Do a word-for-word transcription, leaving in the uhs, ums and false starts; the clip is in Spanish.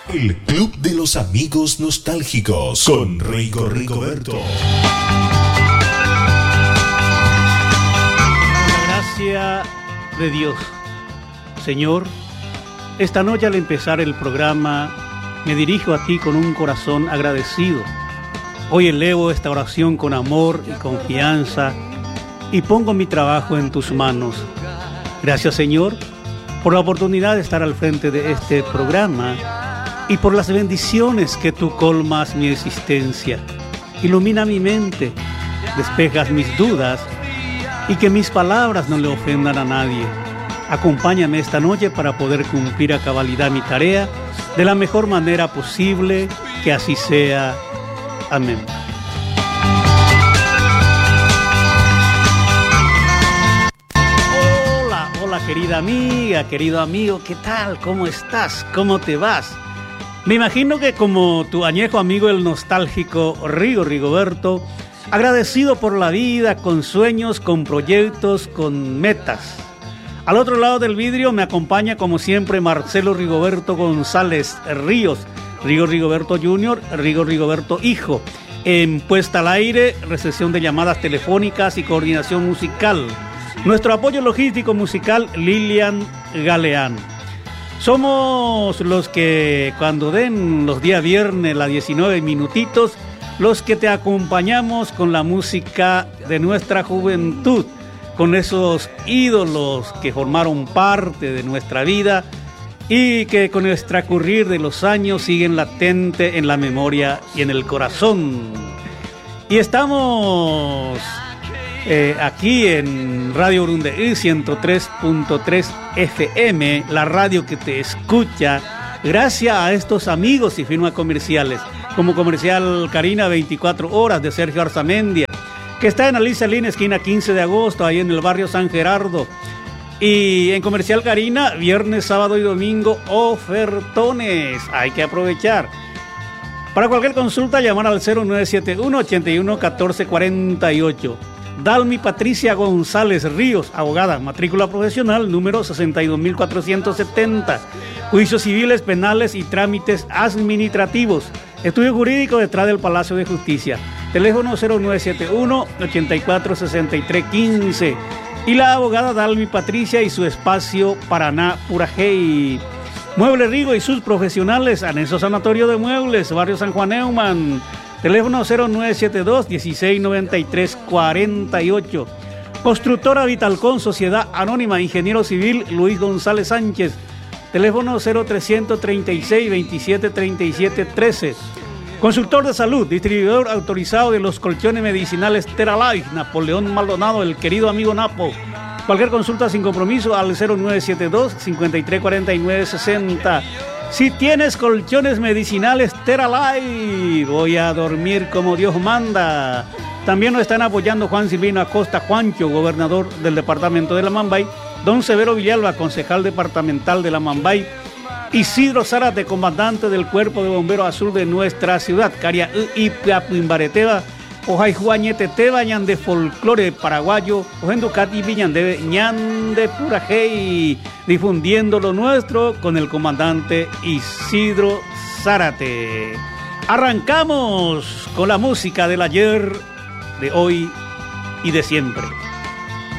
El Club de los Amigos Nostálgicos con Rigo Rigoberto. Con la gracia de Dios, Señor, esta noche al empezar el programa me dirijo a ti con un corazón agradecido. Hoy elevo esta oración con amor y confianza y pongo mi trabajo en tus manos. Gracias, Señor, por la oportunidad de estar al frente de este programa y por las bendiciones que tú colmas mi existencia. Ilumina mi mente, despejas mis dudas y que mis palabras no le ofendan a nadie. Acompáñame esta noche para poder cumplir a cabalidad mi tarea de la mejor manera posible, que así sea. Amén. Hola, hola querida amiga, querido amigo, ¿qué tal? ¿Cómo estás? ¿Cómo te vas? Me imagino que como tu añejo amigo el nostálgico Rigo Rigoberto, agradecido por la vida, con sueños, con proyectos, con metas. Al otro lado del vidrio me acompaña como siempre Marcelo Rigoberto González Ríos, Rigo Rigoberto junior, Rigo Rigoberto hijo. En puesta al aire, recepción de llamadas telefónicas y coordinación musical. Nuestro apoyo logístico musical, Lilian Galeán. Somos los que cuando den los días viernes las diecinueve minutitos, los que te acompañamos con la música de nuestra juventud, con esos ídolos que formaron parte de nuestra vida y que con el transcurrir de los años siguen latente en la memoria y en el corazón. Y estamos eh, aquí en Radio Urundeí ciento tres punto tres F M, la radio que te escucha, gracias a estos amigos y firmas comerciales, como Comercial Karina veinticuatro horas de Sergio Arzamendia, que está en Alicia Lina, esquina quince de agosto, ahí en el barrio San Gerardo. Y en Comercial Karina, viernes, sábado y domingo, ofertones. Hay que aprovechar. Para cualquier consulta, llamar al cero nueve siete uno, ochenta y uno, catorce cuarenta y ocho. Dalmi Patricia González Ríos, abogada, matrícula profesional, número sesenta y dos mil cuatrocientos setenta. Juicios civiles, penales y trámites administrativos. Estudio jurídico detrás del Palacio de Justicia. Teléfono cero nueve siete uno, ochenta y cuatro, sesenta y tres quince. Y la abogada Dalmi Patricia y su espacio Paraná Purajey. Mueble Rigo y sus profesionales, Anexo Sanatorio de Muebles, Barrio San Juan Neumann. Teléfono cero nueve siete dos, dieciséis noventa y tres cuarenta y ocho. Constructora Vitalcon, Sociedad Anónima, Ingeniero Civil Luis González Sánchez. Teléfono cero trescientos treinta y seis, veintisiete treinta y siete trece. Consultor de salud, distribuidor autorizado de los colchones medicinales Teralife, Napoleón Maldonado, el querido amigo Napo. Cualquier consulta sin compromiso al cero nueve siete dos, cincuenta y tres cuarenta y nueve sesenta. Si tienes colchones medicinales Teralife, voy a dormir como Dios manda. También nos están apoyando Juan Silvino Acosta Juancho, gobernador del departamento de La Mambay, don Severo Villalba, concejal departamental de La Mambay, Isidro Zárate, comandante del Cuerpo de Bomberos Azul de nuestra ciudad, Caria y Piapimbareteba, Ojay Juañete Teba, ñan de folclore paraguayo, Ojenducat y Viñandebe, ñan de Purajey, difundiendo lo nuestro con el comandante Isidro Zárate. Arrancamos con la música del ayer, de hoy y de siempre.